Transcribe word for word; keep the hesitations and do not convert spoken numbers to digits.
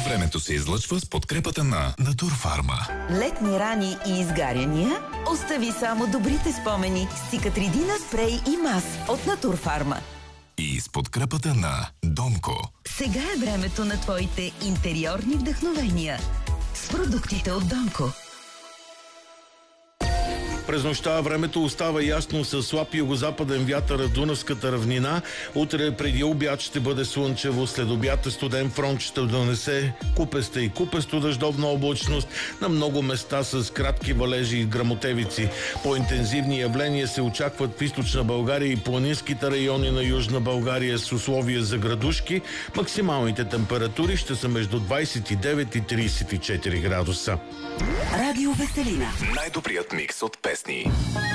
Времето се излъчва с подкрепата на Натурфарма. Летни рани и изгаряния? Остави само добрите спомени с Цикатридина спрей и мас от Натурфарма. И с подкрепата на Донко. Сега е времето на твоите интериорни вдъхновения с продуктите от Донко. През нощта времето остава ясно с слаб югозападен вятър в Дунавската равнина. Утре преди обяд ще бъде слънчево, след обяд студен фронт ще донесе купеста и купесто дъждовна облачност на много места с кратки валежи и гръмотевици. По-интензивни явления се очакват в източна България и планинските райони на Южна България с условия за градушки. Максималните температури ще са между двадесет и девет и тридесет и четири градуса. Радио Веселина. Най-добрият микс от песни.